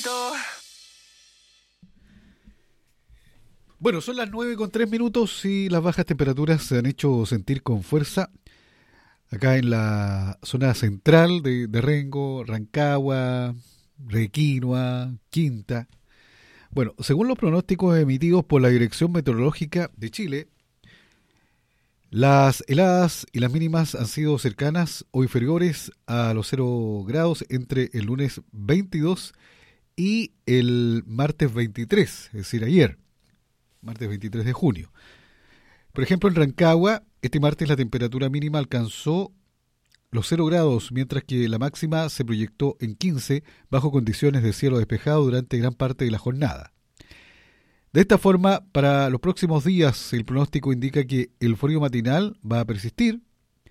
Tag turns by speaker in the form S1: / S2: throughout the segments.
S1: Bueno, son las 9:03 y las bajas temperaturas se han hecho sentir con fuerza acá en la zona central de Rengo, Rancagua, Requinoa, Quinta. Bueno, según los pronósticos emitidos por la Dirección Meteorológica de Chile, las heladas y las mínimas han sido cercanas o inferiores a los 0 grados entre el lunes 22 y el martes 23, es decir, ayer, martes 23 de junio. Por ejemplo, en Rancagua, este martes la temperatura mínima alcanzó los 0 grados, mientras que la máxima se proyectó en 15 bajo condiciones de cielo despejado durante gran parte de la jornada. De esta forma, para los próximos días, el pronóstico indica que el frío matinal va a persistir.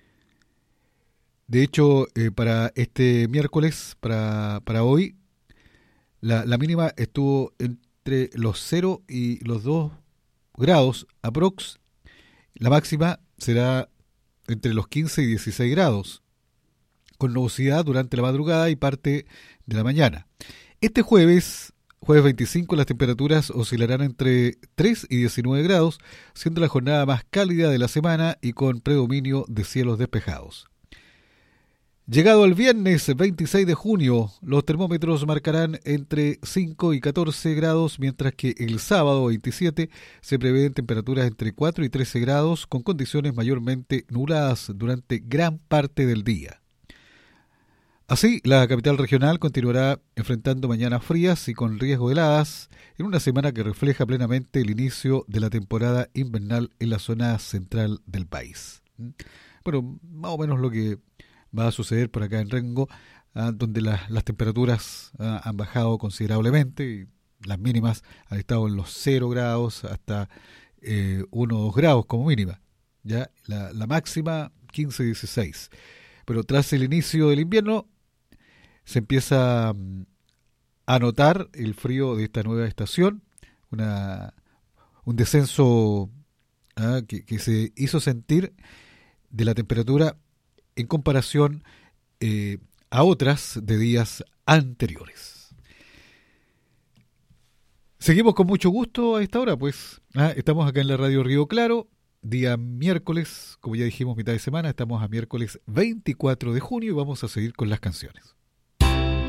S1: De hecho, para este miércoles, para hoy, la mínima estuvo entre los 0 y los 2 grados aprox. La máxima será entre los 15 y 16 grados, con nubosidad durante la madrugada y parte de la mañana. Este jueves 25, las temperaturas oscilarán entre 3 y 19 grados, siendo la jornada más cálida de la semana y con predominio de cielos despejados. Llegado el viernes 26 de junio, los termómetros marcarán entre 5 y 14 grados, mientras que el sábado 27 se prevén temperaturas entre 4 y 13 grados, con condiciones mayormente nubladas durante gran parte del día. Así, la capital regional continuará enfrentando mañanas frías y con riesgo de heladas, en una semana que refleja plenamente el inicio de la temporada invernal en la zona central del país. Bueno, más o menos lo que va a suceder por acá en Rengo, donde las temperaturas han bajado considerablemente y las mínimas han estado en los 0 grados hasta 1 o 2 grados como mínima. Ya la máxima 15-16. Pero tras el inicio del invierno se empieza a notar el frío de esta nueva estación, un descenso que se hizo sentir de la temperatura en comparación a otras de días anteriores. Seguimos con mucho gusto a esta hora, pues. Estamos acá en la Radio Río Claro, día miércoles, como ya dijimos, mitad de semana. Estamos a miércoles 24 de junio y vamos a seguir con las canciones.